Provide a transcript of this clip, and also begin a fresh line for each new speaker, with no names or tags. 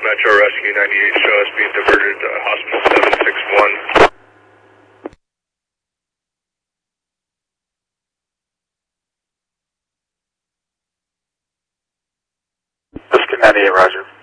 Metro Rescue 98, show us being diverted to Hospital 761.
Rescue 98, roger.